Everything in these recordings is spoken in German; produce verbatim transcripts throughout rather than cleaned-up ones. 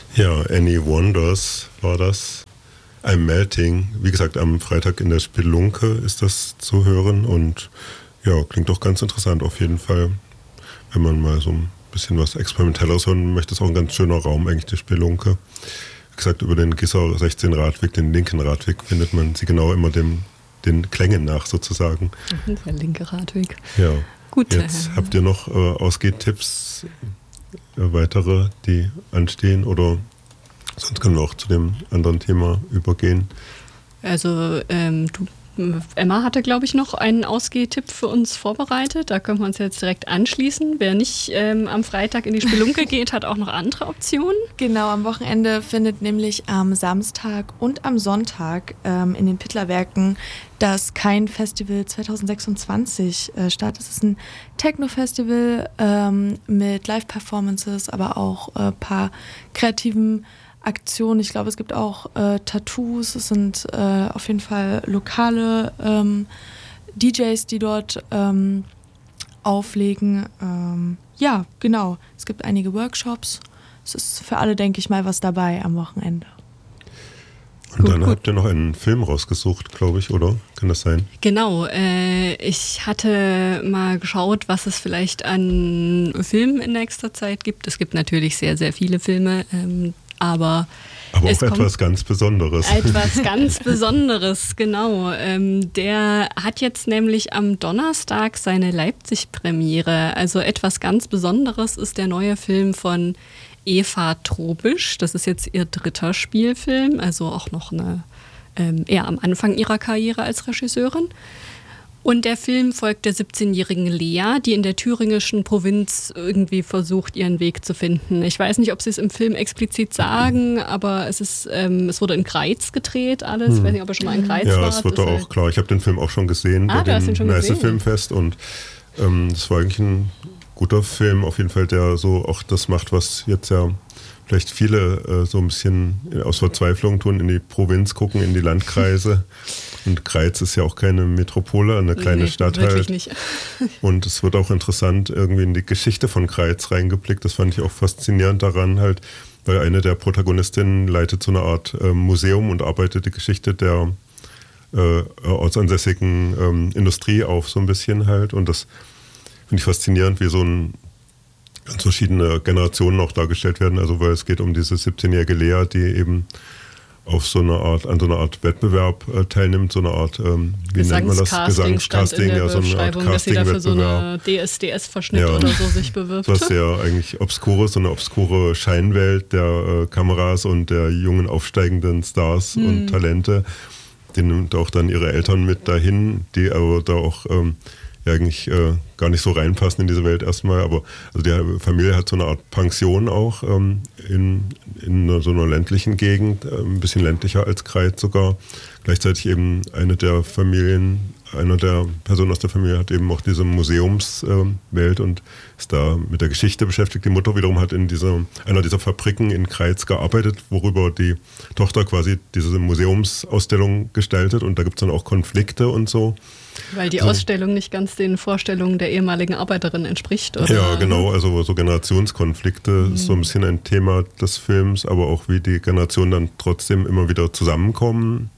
Ja, Any Wonders war das. I'm Melting. Wie gesagt, am Freitag in der Spelunke ist das zu hören und ja, klingt doch ganz interessant auf jeden Fall. Wenn man mal so ein bisschen was Experimentelleres hören möchte, ist auch ein ganz schöner Raum eigentlich, die Spelunke. Wie gesagt, über den Gisser sechzehn Radweg, den linken Radweg, findet man sie genau immer dem, den Klängen nach sozusagen. Der linke Radweg. Ja. Gut. Jetzt habt ihr noch äh, Ausgehtipps, äh, weitere, die anstehen, oder sonst können wir auch zu dem anderen Thema übergehen. Also ähm, du, Emma hatte, glaube ich, noch einen Ausgehtipp für uns vorbereitet. Da können wir uns jetzt direkt anschließen. Wer nicht ähm, am Freitag in die Spelunke geht, hat auch noch andere Optionen. Genau, am Wochenende findet nämlich am Samstag und am Sonntag ähm, in den Pittlerwerken das Kein Festival zwanzig sechsundzwanzig äh, statt. Es ist ein Techno-Festival ähm, mit Live-Performances, aber auch ein äh, paar kreativen Aktionen. Ich glaube, es gibt auch äh, Tattoos. Es sind äh, auf jeden Fall lokale ähm, D Js, die dort ähm, auflegen. Ähm, ja, genau. Es gibt einige Workshops. Es ist für alle, denke ich mal, was dabei am Wochenende. Und gut, dann gut. Habt ihr noch einen Film rausgesucht, glaube ich, oder? Kann das sein? Genau. Äh, ich hatte mal geschaut, was es vielleicht an Filmen in nächster Zeit gibt. Es gibt natürlich sehr, sehr viele Filme, ähm, aber... Aber auch etwas ganz Besonderes. Etwas ganz Besonderes, genau. Ähm, der hat jetzt nämlich am Donnerstag seine Leipzig-Premiere. Also etwas ganz Besonderes ist der neue Film von Eva Trobisch. Das ist jetzt ihr dritter Spielfilm, also auch noch eine, ähm, eher am Anfang ihrer Karriere als Regisseurin. Und der Film folgt der siebzehnjährigen Lea, die in der thüringischen Provinz irgendwie versucht, ihren Weg zu finden. Ich weiß nicht, ob sie es im Film explizit sagen, aber es ist, ähm, es wurde in Greiz gedreht, alles. Ich weiß nicht, ob er schon mal in Greiz ja, war. Ja, es wird da auch klar. Ich habe den Film auch schon gesehen ah, bei dem Neiße Filmfest und ähm, das war eigentlich ein guter Film, auf jeden Fall, der so auch das macht, was jetzt ja vielleicht viele äh, so ein bisschen aus Verzweiflung tun, in die Provinz gucken, in die Landkreise. Und Greiz ist ja auch keine Metropole, eine kleine nee, Stadt wirklich halt. Nicht. Und es wird auch interessant irgendwie in die Geschichte von Greiz reingeblickt. Das fand ich auch faszinierend daran halt, weil eine der Protagonistinnen leitet so eine Art äh, Museum und arbeitet die Geschichte der äh, ortsansässigen ähm, Industrie auf so ein bisschen halt. Und das finde ich faszinierend, wie so ein ganz verschiedene Generationen auch dargestellt werden. Also weil es geht um diese siebzehnjährige Lea, die eben auf so eine Art, an so einer Art Wettbewerb äh, teilnimmt, so eine Art, ähm, wie nennt man das? Gesangscasting, ja, so eine Art Casting-Wettbewerb. Dass sie dafür so eine D S D S-Verschnitt ja, oder so sich bewirbt. Was sehr eigentlich obskure, so eine obskure Scheinwelt der äh, Kameras und der jungen aufsteigenden Stars hm. und Talente. Die nimmt auch dann ihre Eltern mit dahin, die aber da auch ähm, ja eigentlich äh, gar nicht so reinpassen in diese Welt erstmal, aber also die Familie hat so eine Art Pension auch ähm, in, in so einer ländlichen Gegend, äh, ein bisschen ländlicher als Greiz sogar. Gleichzeitig eben eine der Familien, einer der Personen aus der Familie hat eben auch diese Museumswelt äh, und ist da mit der Geschichte beschäftigt. Die Mutter wiederum hat in dieser, einer dieser Fabriken in Greiz gearbeitet, worüber die Tochter quasi diese Museumsausstellung gestaltet und da gibt es dann auch Konflikte und so. Weil die Ausstellung nicht ganz den Vorstellungen der ehemaligen Arbeiterin entspricht, oder? Ja, genau, also so Generationskonflikte mhm. ist so ein bisschen ein Thema des Films, aber auch wie die Generationen dann trotzdem immer wieder zusammenkommen.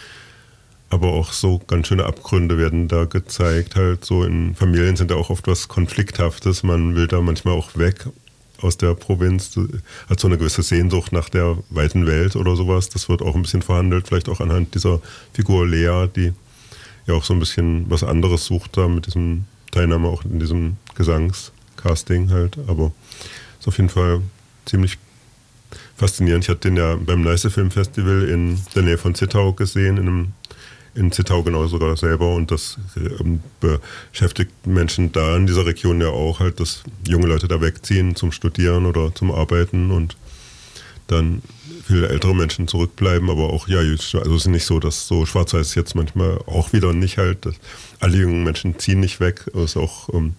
Aber auch so ganz schöne Abgründe werden da gezeigt. Halt so in Familien sind da auch oft was Konflikthaftes. Man will da manchmal auch weg aus der Provinz, hat so eine gewisse Sehnsucht nach der weiten Welt oder sowas. Das wird auch ein bisschen verhandelt, vielleicht auch anhand dieser Figur Lea, die ja auch so ein bisschen was anderes sucht da mit diesem Teilnahme auch in diesem Gesangscasting halt, aber ist auf jeden Fall ziemlich faszinierend. Ich hatte den ja beim Neiße Filmfestival in der Nähe von Zittau gesehen, in, einem, in Zittau genau sogar selber und das ähm, beschäftigt Menschen da in dieser Region ja auch halt, dass junge Leute da wegziehen zum Studieren oder zum Arbeiten und dann viele ältere Menschen zurückbleiben, aber auch, ja, also es ist nicht so, dass so schwarz-weiß jetzt manchmal auch wieder nicht halt, alle jungen Menschen ziehen nicht weg, es ist auch ähm,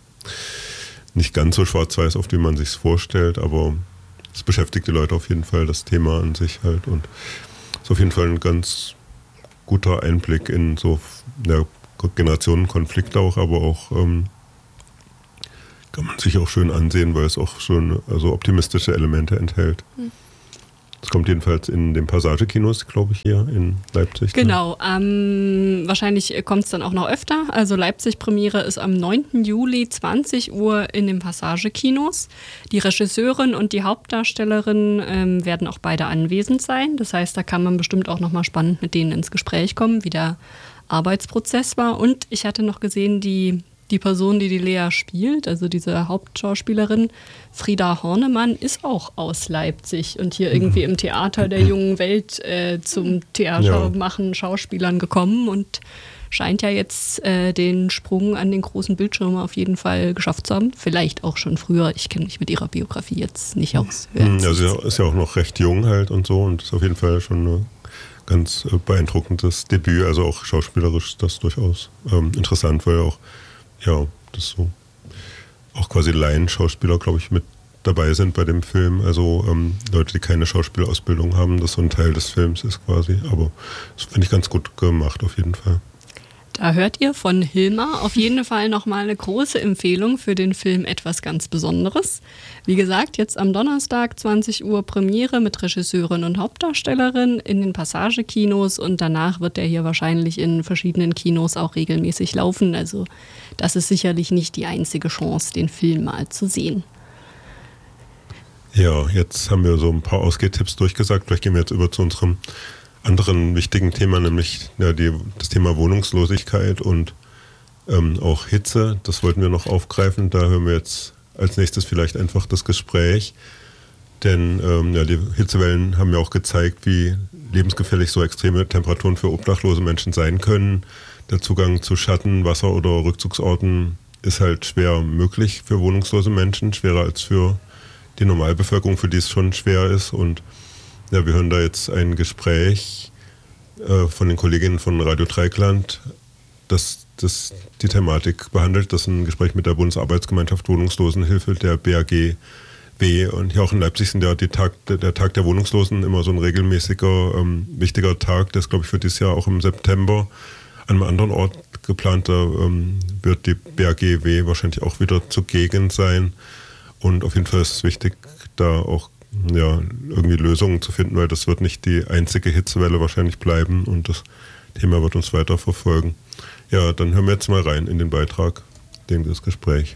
nicht ganz so schwarz-weiß, auf wie man sich es vorstellt, aber es beschäftigt die Leute auf jeden Fall, das Thema an sich halt und ist auf jeden Fall ein ganz guter Einblick in so ja, Generationenkonflikt auch, aber auch ähm, kann man sich auch schön ansehen, weil es auch schon also optimistische Elemente enthält. Hm. Das kommt jedenfalls in den Passagekinos, glaube ich, hier in Leipzig. Genau, ähm, wahrscheinlich kommt es dann auch noch öfter. Also Leipzig-Premiere ist am neunten Juli, zwanzig Uhr in den Passagekinos. Die Regisseurin und die Hauptdarstellerin ähm, werden auch beide anwesend sein. Das heißt, da kann man bestimmt auch nochmal spannend mit denen ins Gespräch kommen, wie der Arbeitsprozess war. Und ich hatte noch gesehen, die Die Person, die die Lea spielt, also diese Hauptschauspielerin, Frieda Hornemann, ist auch aus Leipzig und hier irgendwie im Theater der jungen Welt äh, zum Theater machen, Schauspielern gekommen und scheint ja jetzt äh, den Sprung an den großen Bildschirm auf jeden Fall geschafft zu haben. Vielleicht auch schon früher. Ich kenne mich mit ihrer Biografie jetzt nicht aus. Also sie ist ja auch noch recht jung halt und so und ist auf jeden Fall schon eine ganz äh, beeindruckendes Debüt, also auch schauspielerisch das durchaus ähm, interessant, weil auch ja, das so auch quasi Laienschauspieler, glaube ich, mit dabei sind bei dem Film. Also ähm, Leute, die keine Schauspielausbildung haben, das so ein Teil des Films ist quasi. Aber das finde ich ganz gut gemacht auf jeden Fall. Da hört ihr von Hilma auf jeden Fall nochmal eine große Empfehlung für den Film Etwas ganz Besonderes. Wie gesagt, jetzt am Donnerstag zwanzig Uhr Premiere mit Regisseurin und Hauptdarstellerin in den Passagekinos und danach wird er hier wahrscheinlich in verschiedenen Kinos auch regelmäßig laufen. Also das ist sicherlich nicht die einzige Chance, den Film mal zu sehen. Ja, jetzt haben wir so ein paar Ausgehtipps durchgesagt. Vielleicht gehen wir jetzt über zu unserem anderen wichtigen Thema, nämlich ja, die, das Thema Wohnungslosigkeit und ähm, auch Hitze. Das wollten wir noch aufgreifen. Da hören wir jetzt als nächstes vielleicht einfach das Gespräch. Denn ähm, ja, die Hitzewellen haben ja auch gezeigt, wie lebensgefährlich so extreme Temperaturen für obdachlose Menschen sein können. Der Zugang zu Schatten-, Wasser- oder Rückzugsorten ist halt schwer möglich für wohnungslose Menschen, schwerer als für die Normalbevölkerung, für die es schon schwer ist. Und ja, wir hören da jetzt ein Gespräch äh, von den Kolleginnen von Radio Dreieckland, das, das die Thematik behandelt. Das ist ein Gespräch mit der Bundesarbeitsgemeinschaft Wohnungslosenhilfe, der B A G W. Und hier auch in Leipzig sind ja die Tag, der Tag der Wohnungslosen immer so ein regelmäßiger, ähm, wichtiger Tag. Das glaube ich für dieses Jahr auch im September an einem anderen Ort geplant. Da ähm, wird die B A G W wahrscheinlich auch wieder zugegen sein. Und auf jeden Fall ist es wichtig, da auch ja, irgendwie Lösungen zu finden, weil das wird nicht die einzige Hitzewelle wahrscheinlich bleiben und das Thema wird uns weiter verfolgen. Ja, dann hören wir jetzt mal rein in den Beitrag, in das Gespräch.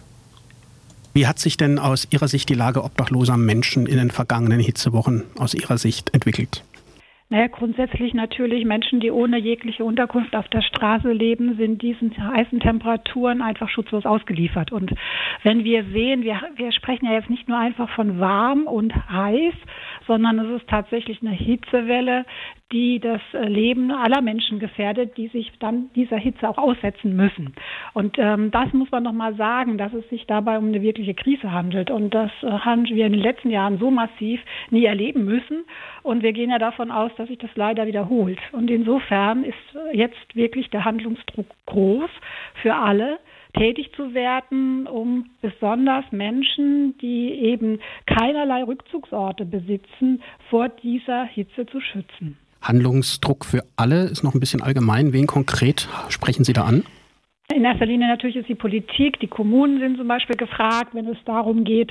Wie hat sich denn aus Ihrer Sicht die Lage obdachloser Menschen in den vergangenen Hitzewochen aus Ihrer Sicht entwickelt? Naja, grundsätzlich natürlich Menschen, die ohne jegliche Unterkunft auf der Straße leben, sind diesen heißen Temperaturen einfach schutzlos ausgeliefert. Und wenn wir sehen, wir, wir sprechen ja jetzt nicht nur einfach von warm und heiß, sondern es ist tatsächlich eine Hitzewelle, die das Leben aller Menschen gefährdet, die sich dann dieser Hitze auch aussetzen müssen. Und ähm, das muss man nochmal sagen, dass es sich dabei um eine wirkliche Krise handelt. Und das äh, haben wir in den letzten Jahren so massiv nie erleben müssen. Und wir gehen ja davon aus, dass sich das leider wiederholt. Und insofern ist jetzt wirklich der Handlungsdruck groß für alle, tätig zu werden, um besonders Menschen, die eben keinerlei Rückzugsorte besitzen, vor dieser Hitze zu schützen. Handlungsdruck für alle ist noch ein bisschen allgemein. Wen konkret sprechen Sie da an? In erster Linie natürlich ist die Politik. Die Kommunen sind zum Beispiel gefragt, wenn es darum geht,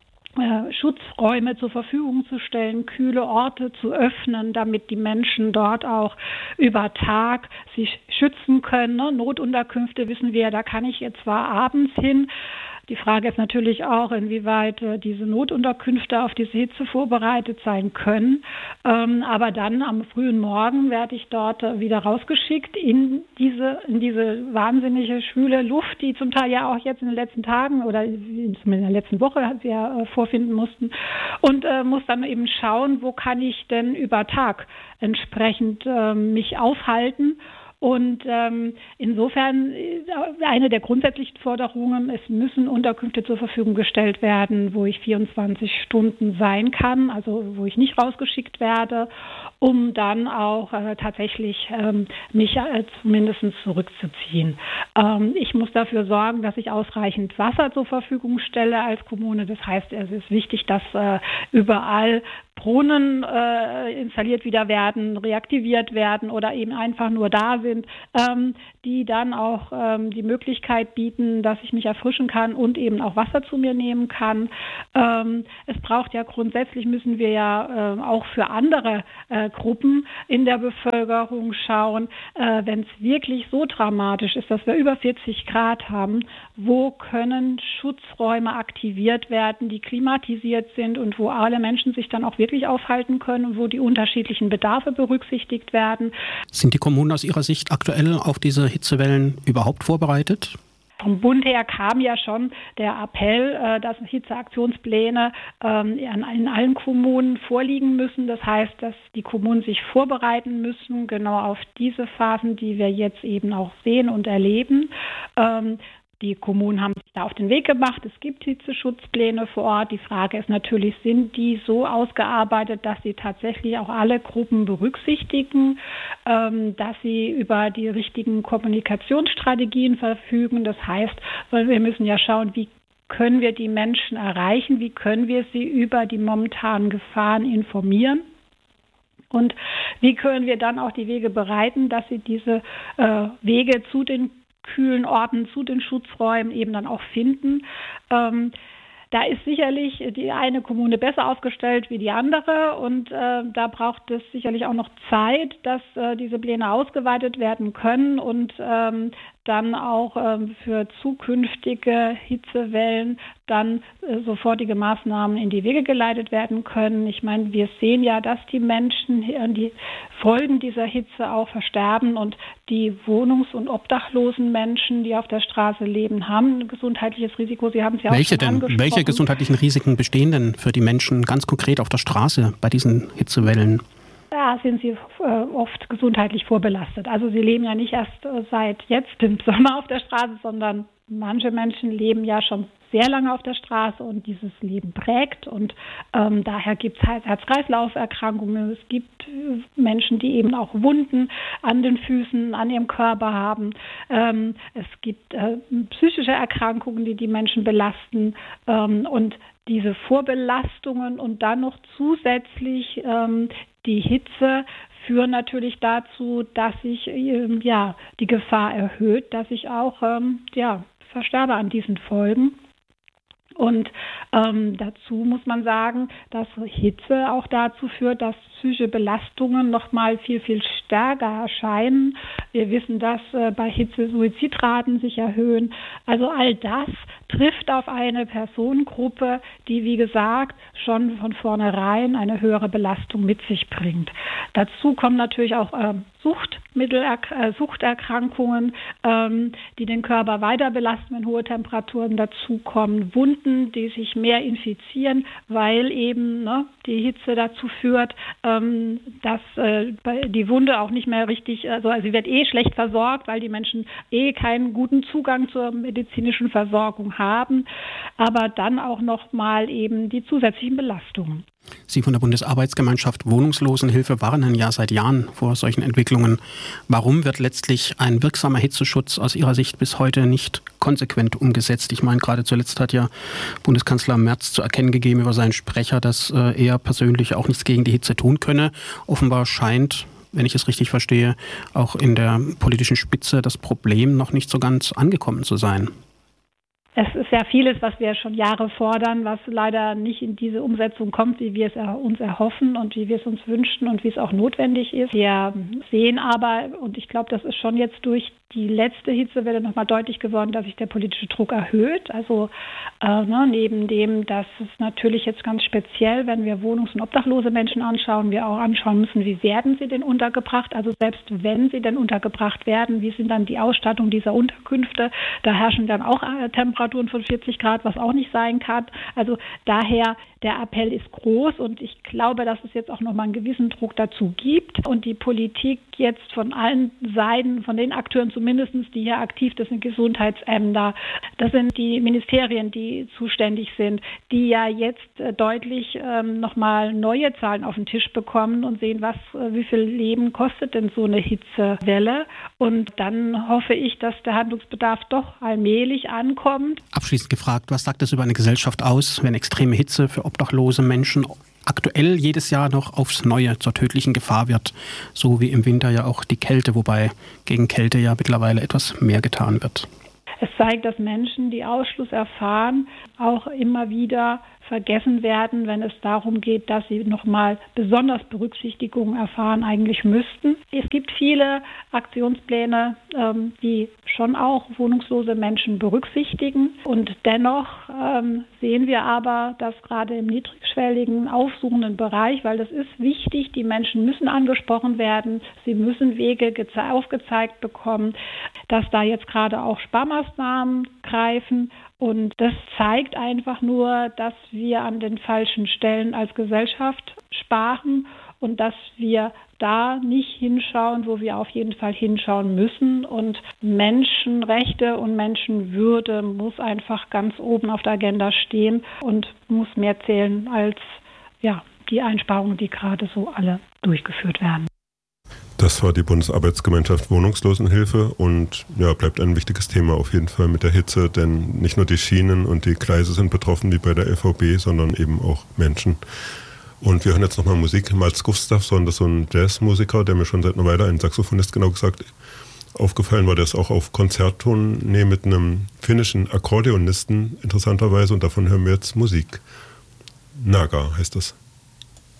äh, Schutzräume zur Verfügung zu stellen, kühle Orte zu öffnen, damit die Menschen dort auch über Tag sich schützen können. Ne? Notunterkünfte wissen wir, da kann ich jetzt zwar abends hin. Die Frage ist natürlich auch, inwieweit äh, diese Notunterkünfte auf diese Hitze vorbereitet sein können. Ähm, aber dann am frühen Morgen werde ich dort äh, wieder rausgeschickt in diese, in diese wahnsinnige schwüle Luft, die zum Teil ja auch jetzt in den letzten Tagen oder zumindest in der letzten Woche wir äh, vorfinden mussten. Und äh, muss dann eben schauen, wo kann ich denn über Tag entsprechend äh, mich aufhalten. Und ähm, insofern eine der grundsätzlichen Forderungen, es müssen Unterkünfte zur Verfügung gestellt werden, wo ich vierundzwanzig Stunden sein kann, also wo ich nicht rausgeschickt werde, um dann auch äh, tatsächlich ähm, mich äh, zumindest zurückzuziehen. Ähm, ich muss dafür sorgen, dass ich ausreichend Wasser zur Verfügung stelle als Kommune. Das heißt, es ist wichtig, dass äh, überall Brunnen äh, installiert wieder werden, reaktiviert werden oder eben einfach nur da sind, ähm, die dann auch ähm, die Möglichkeit bieten, dass ich mich erfrischen kann und eben auch Wasser zu mir nehmen kann. Ähm, es braucht ja grundsätzlich, müssen wir ja äh, auch für andere äh, Gruppen in der Bevölkerung schauen, äh, wenn es wirklich so dramatisch ist, dass wir über vierzig Grad haben, wo können Schutzräume aktiviert werden, die klimatisiert sind und wo alle Menschen sich dann auch wirklich aufhalten können und wo die unterschiedlichen Bedarfe berücksichtigt werden. Sind die Kommunen aus Ihrer Sicht aktuell auf diese Hitzewellen überhaupt vorbereitet? Vom Bund her kam ja schon der Appell, äh, dass Hitzeaktionspläne ähm, in allen Kommunen vorliegen müssen. Das heißt, dass die Kommunen sich vorbereiten müssen, genau auf diese Phasen, die wir jetzt eben auch sehen und erleben. Ähm, Die Kommunen haben sich da auf den Weg gemacht. Es gibt Hitzeschutzpläne vor Ort. Die Frage ist natürlich, sind die so ausgearbeitet, dass sie tatsächlich auch alle Gruppen berücksichtigen, ähm, dass sie über die richtigen Kommunikationsstrategien verfügen. Das heißt, wir müssen ja schauen, wie können wir die Menschen erreichen, wie können wir sie über die momentanen Gefahren informieren. Und wie können wir dann auch die Wege bereiten, dass sie diese äh, Wege zu den kühlen Orten, zu den Schutzräumen eben dann auch finden. Ähm, da ist sicherlich die eine Kommune besser aufgestellt wie die andere und äh, da braucht es sicherlich auch noch Zeit, dass äh, diese Pläne ausgeweitet werden können und ähm, dann auch ähm, für zukünftige Hitzewellen dann äh, sofortige Maßnahmen in die Wege geleitet werden können. Ich meine, wir sehen ja, dass die Menschen an die Folgen dieser Hitze auch versterben und die wohnungs- und obdachlosen Menschen, die auf der Straße leben, haben ein gesundheitliches Risiko. Sie haben es ja welche auch schon denn? angesprochen. Welche gesundheitlichen Risiken bestehen denn für die Menschen ganz konkret auf der Straße bei diesen Hitzewellen? Da sind sie äh, oft gesundheitlich vorbelastet. Also sie leben ja nicht erst äh, seit jetzt im Sommer auf der Straße, sondern manche Menschen leben ja schon sehr lange auf der Straße und dieses Leben prägt und ähm, daher gibt es halt Herz-Kreislauf-Erkrankungen. Es gibt äh, Menschen, die eben auch Wunden an den Füßen, an ihrem Körper haben. Ähm, es gibt äh, psychische Erkrankungen, die die Menschen belasten ähm, und diese Vorbelastungen und dann noch zusätzlich ähm, die Hitze führen natürlich dazu, dass sich ähm, ja, die Gefahr erhöht, dass ich auch ähm, ja, versterbe an diesen Folgen. Und ähm, dazu muss man sagen, dass Hitze auch dazu führt, dass psychische Belastungen noch mal viel, viel stärker erscheinen. Wir wissen, dass äh, bei Hitze Suizidraten sich erhöhen. Also all das trifft auf eine Personengruppe, die, wie gesagt, schon von vornherein eine höhere Belastung mit sich bringt. Dazu kommen natürlich auch äh, Suchtmittel, äh, Suchterkrankungen, ähm, die den Körper weiter belasten, wenn hohe Temperaturen dazukommen, Wunden, die sich mehr infizieren, weil eben ne, die Hitze dazu führt, ähm, dass äh, die Wunde auch nicht mehr richtig, also, also sie wird eh schlecht versorgt, weil die Menschen eh keinen guten Zugang zur medizinischen Versorgung haben, aber dann auch nochmal eben die zusätzlichen Belastungen. Sie von der Bundesarbeitsgemeinschaft Wohnungslosenhilfe warnen ja seit Jahren vor solchen Entwicklungen. Warum wird letztlich ein wirksamer Hitzeschutz aus Ihrer Sicht bis heute nicht konsequent umgesetzt? Ich meine, gerade zuletzt hat ja Bundeskanzler Merz zu erkennen gegeben über seinen Sprecher, dass er persönlich auch nichts gegen die Hitze tun könne. Offenbar scheint, wenn ich es richtig verstehe, auch in der politischen Spitze das Problem noch nicht so ganz angekommen zu sein. Es ist ja vieles, was wir schon Jahre fordern, was leider nicht in diese Umsetzung kommt, wie wir es uns erhoffen und wie wir es uns wünschen und wie es auch notwendig ist. Wir sehen aber, und ich glaube, das ist schon jetzt durch die letzte Hitzewelle nochmal deutlich geworden, dass sich der politische Druck erhöht. Also äh, ne, neben dem, dass es natürlich jetzt ganz speziell, wenn wir wohnungs- und obdachlose Menschen anschauen, wir auch anschauen müssen, wie werden sie denn untergebracht? Also selbst wenn sie denn untergebracht werden, wie sind dann die Ausstattung dieser Unterkünfte? Da herrschen dann auch äh, Temperaturen von vierzig Grad, was auch nicht sein kann. Also daher, der Appell ist groß und ich glaube, dass es jetzt auch nochmal einen gewissen Druck dazu gibt und die Politik jetzt von allen Seiten, von den Akteuren zumindest, die hier aktiv, das sind Gesundheitsämter, das sind die Ministerien, die zuständig sind, die ja jetzt äh, deutlich ähm, nochmal neue Zahlen auf den Tisch bekommen und sehen, was, äh, wie viel Leben kostet denn so eine Hitzewelle. Und dann hoffe ich, dass der Handlungsbedarf doch allmählich ankommt. Abschließend gefragt, was sagt das über eine Gesellschaft aus, wenn extreme Hitze für obdachlose Menschen aktuell jedes Jahr noch aufs Neue zur tödlichen Gefahr wird, so wie im Winter ja auch die Kälte, wobei gegen Kälte ja mittlerweile etwas mehr getan wird. Es zeigt, dass Menschen, die Ausschluss erfahren, auch immer wieder vergessen werden, wenn es darum geht, dass sie nochmal besonders Berücksichtigung erfahren eigentlich müssten. Es gibt viele Aktionspläne, ähm, die schon auch wohnungslose Menschen berücksichtigen. Und dennoch ähm, sehen wir aber, dass gerade im niedrigschwelligen, aufsuchenden Bereich, weil das ist wichtig, die Menschen müssen angesprochen werden, sie müssen Wege geze- aufgezeigt bekommen, dass da jetzt gerade auch Sparmaßnahmen greifen. Und das zeigt einfach nur, dass wir an den falschen Stellen als Gesellschaft sparen und dass wir da nicht hinschauen, wo wir auf jeden Fall hinschauen müssen. Und Menschenrechte und Menschenwürde muss einfach ganz oben auf der Agenda stehen und muss mehr zählen als ja, die Einsparungen, die gerade so alle durchgeführt werden. Das war die Bundesarbeitsgemeinschaft Wohnungslosenhilfe und ja, bleibt ein wichtiges Thema auf jeden Fall mit der Hitze, denn nicht nur die Schienen und die Gleise sind betroffen wie bei der L V B, sondern eben auch Menschen. Und wir hören jetzt nochmal Musik. Mats Gustafsson, das ist so ein Jazzmusiker, der mir schon seit einer Weile, ein Saxophonist genau gesagt, aufgefallen war. Der ist auch auf Konzerttournee mit einem finnischen Akkordeonisten, interessanterweise, und davon hören wir jetzt Musik. Naga heißt das.